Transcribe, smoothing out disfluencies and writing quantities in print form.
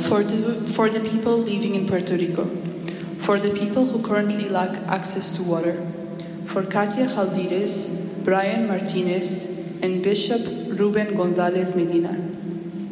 for the people living in Puerto Rico, for the people who currently lack access to water, for Katia Jaldides, Brian Martinez, and Bishop Ruben Gonzalez Medina.